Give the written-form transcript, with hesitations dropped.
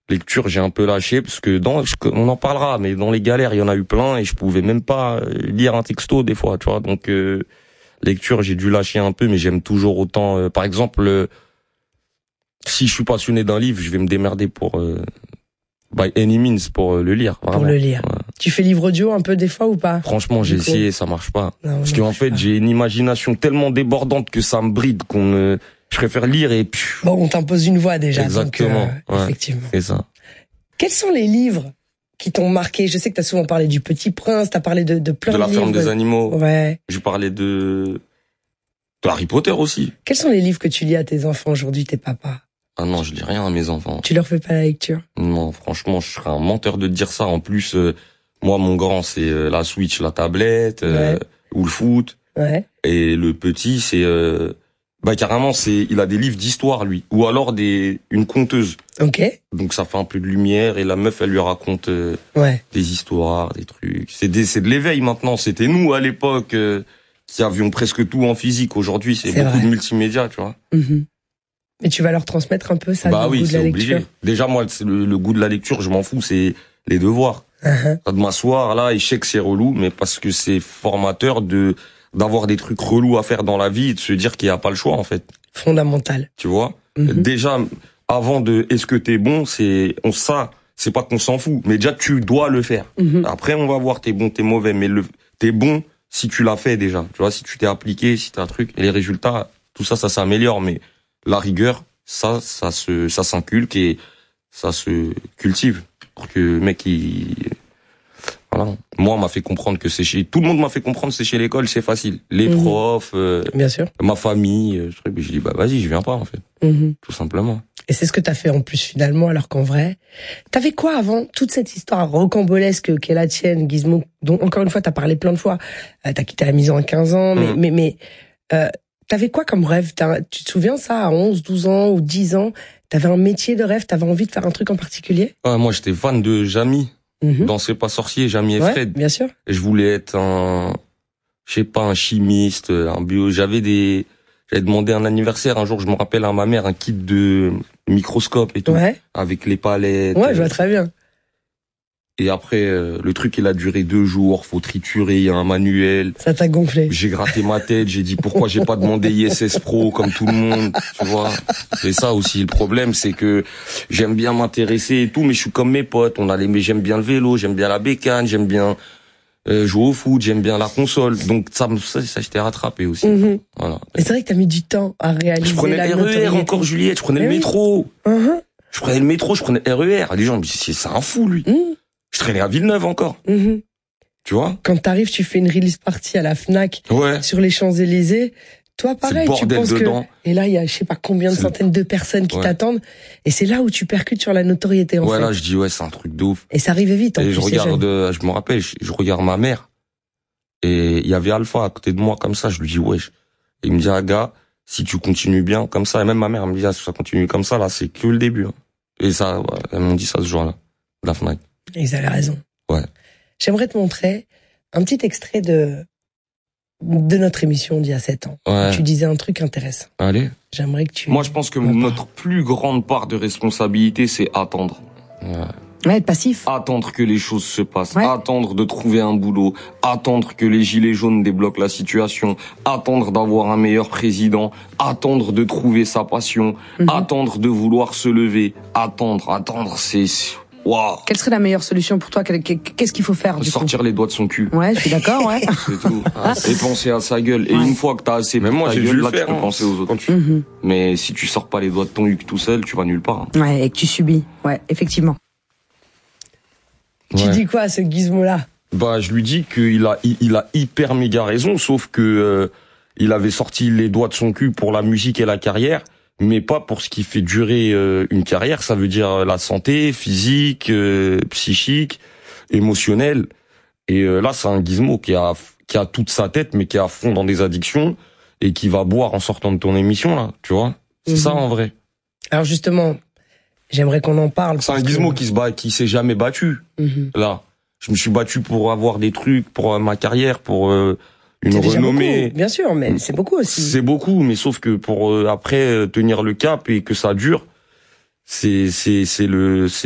Lecture, j'ai un peu lâché parce que on en parlera, mais dans les galères, il y en a eu plein et je pouvais même pas lire un texto des fois, tu vois. Donc lecture, j'ai dû lâcher un peu, mais j'aime toujours autant. Par exemple, si je suis passionné d'un livre, je vais me démerder pour by any means pour le lire. Vraiment. Pour le lire. Ouais. Tu fais livre audio un peu des fois ou pas? Franchement, j'ai essayé, ça marche pas. Non, parce qu'en fait, j'ai une imagination tellement débordante que ça me bride je préfère lire et bon, on t'impose une voix déjà. Exactement. Donc, effectivement. C'est ça. Quels sont les livres qui t'ont marqué? Je sais que t'as souvent parlé du Petit Prince, t'as parlé de plein de livres. De la ferme des animaux. Ouais. Je parlais de Harry Potter aussi. Quels sont les livres que tu lis à tes enfants aujourd'hui, tes papas? Ah non, je lis rien à mes enfants. Tu leur fais pas la lecture? Non, franchement, je serais un menteur de dire ça. En plus, moi, mon grand, c'est la Switch, la tablette, ou le foot. Ouais. Et le petit, c'est carrément, il a des livres d'histoire, lui. Ou alors une conteuse. Ok. Donc ça fait un peu de lumière et la meuf, elle lui raconte des histoires, des trucs. C'est de l'éveil maintenant. C'était nous, à l'époque, qui avions presque tout en physique. Aujourd'hui, c'est beaucoup de multimédia, tu vois. Mm-hmm. Mais tu vas leur transmettre un peu ça, le goût de la lecture? Obligé. Déjà, moi, le goût de la lecture, je m'en fous, c'est les devoirs. De m'asseoir, là, et je sais que c'est relou, mais parce que c'est formateur d'avoir des trucs relous à faire dans la vie et de se dire qu'il n'y a pas le choix, en fait. Fondamental. Tu vois? Déjà, avant est-ce que t'es bon, c'est pas qu'on s'en fout, mais déjà, tu dois le faire. Après, on va voir t'es bon, t'es mauvais, mais t'es bon si tu l'as fait déjà. Tu vois, si tu t'es appliqué, si t'as un truc, et les résultats, tout ça, ça s'améliore, mais la rigueur, ça s'inculque et ça se cultive pour que le mec voilà. Moi, on m'a fait comprendre que tout le monde m'a fait comprendre que c'est chez l'école, c'est facile. Les profs, bien sûr, ma famille, je dis vas-y, je viens pas en fait. Tout simplement. Et c'est ce que t'as fait en plus finalement, alors qu'en vrai, t'avais quoi avant toute cette histoire rocambolesque qu'est la tienne, Gizmo, dont encore une fois t'as parlé plein de fois. T'as quitté la maison à 15 ans, mais t'avais quoi comme rêve? Tu te souviens ça, à 11, 12 ans ou 10 ans? T'avais un métier de rêve? T'avais envie de faire un truc en particulier? Moi, j'étais fan de Jamy. Dans C'est pas sorcier, Jamy et Fred. Bien sûr. Et je voulais être un chimiste, un bio. J'avais demandé un anniversaire un jour, je me rappelle à ma mère, un kit de microscope et tout. Avec les palettes. Ouais, je vois très bien. Et après, le truc, il a duré 2 jours, faut triturer, il y a un manuel. Ça t'a gonflé. J'ai gratté ma tête, j'ai dit pourquoi j'ai pas demandé ISS Pro comme tout le monde, tu vois. C'est ça aussi, le problème, c'est que j'aime bien m'intéresser et tout, mais je suis comme mes potes, mais j'aime bien le vélo, j'aime bien la bécane, j'aime bien jouer au foot, j'aime bien la console. Donc ça je t'ai rattrapé aussi. Voilà. Et c'est vrai que t'as mis du temps à réaliser. Je prenais le RER encore, Juliette, je prenais le métro. Je prenais le métro, je prenais le RER. Les gens me disent, c'est un fou, lui. Je traînais à Villeneuve encore. Tu vois? Quand t'arrives, tu fais une release party à la Fnac. Sur les Champs-Élysées. Toi, pareil, tu penses dedans. Et là, il y a, je sais pas combien de centaines de personnes qui t'attendent. Et c'est là où tu percutes sur la notoriété, en fait. Là, je dis, c'est un truc de ouf. Et ça arrivait vite, en plus. Et je me rappelle, je regarde ma mère. Et il y avait Alpha à côté de moi, comme ça. Je lui dis, wesh. Et il me dit, gars, si tu continues bien, comme ça. Et même ma mère, elle me dit, si ça continue comme ça, là, c'est que le début. Et ça, elles m'ont dit ça ce jour-là. La Fnac. Et ils avaient raison. Ouais. J'aimerais te montrer un petit extrait de notre émission d'il y a 7 ans. Ouais. Tu disais un truc intéressant. Allez. J'aimerais que tu... Moi, je pense que notre plus grande part de responsabilité, c'est attendre. Ouais, être passif. Attendre que les choses se passent. Attendre de trouver un boulot. Attendre que les gilets jaunes débloquent la situation. Attendre d'avoir un meilleur président. Attendre de trouver sa passion. Attendre de vouloir se lever. Attendre, c'est... Wow. Quelle serait la meilleure solution pour toi? Qu'est-ce qu'il faut faire, du Sortir les doigts de son cul. Ouais, je suis d'accord, ouais. C'est tout. Et penser à sa gueule. Et une fois que t'as assez de ta gueule, là, tu peux penser aux autres. Mais si tu sors pas les doigts de ton cul tout seul, tu vas nulle part. Ouais, et que tu subis. Ouais, effectivement. Tu dis quoi à ce Gizmo-là? Je lui dis qu'il a hyper méga raison, sauf que il avait sorti les doigts de son cul pour la musique et la carrière, mais pas pour ce qui fait durer une carrière. Ça veut dire la santé physique, psychique, émotionnelle. Et là, c'est un Gizmo qui a toute sa tête, mais qui est à fond dans des addictions et qui va boire en sortant de ton émission, là. Tu vois? C'est ça, en vrai. Alors justement, j'aimerais qu'on en parle. C'est un Gizmo qui s'est jamais battu. Là, je me suis battu pour avoir des trucs, pour ma carrière, pour une renommée. Beaucoup, bien sûr, mais c'est beaucoup aussi. C'est beaucoup, mais sauf que pour après tenir le cap et que ça dure, c'est